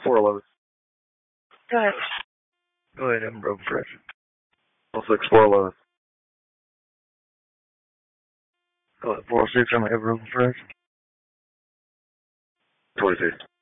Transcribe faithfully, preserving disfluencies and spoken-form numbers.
Four lows. Go ahead. Go ahead, I'm broken fresh. Four six, four lows. Go ahead, four six, I'm broken fresh. Twenty-six.